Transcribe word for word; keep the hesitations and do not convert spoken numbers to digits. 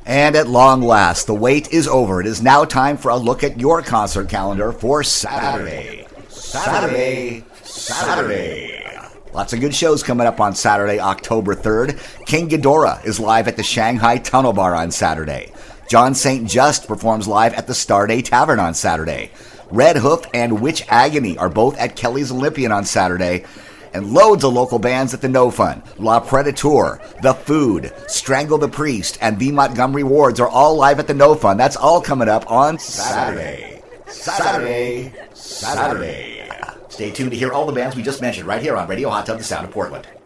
And at long last, the wait is over. It is now time for a look at your concert calendar for Saturday. Saturday. Saturday. Lots of good shows coming up on Saturday, October third. King Ghidorah is live at the Shanghai Tunnel Bar on Saturday. John Saint Just performs live at the Starday Tavern on Saturday. Red Hoof and Witch Agony are both at Kelly's Olympian on Saturday. And loads of local bands at the No Fun. La Predator, The Food, Strangle the Priest, and the Montgomery Wards are all live at the No Fun. That's all coming up on Saturday. Saturday. Saturday. Stay tuned to hear all the bands we just mentioned right here on Radio Hot Tub, the Sound of Portland.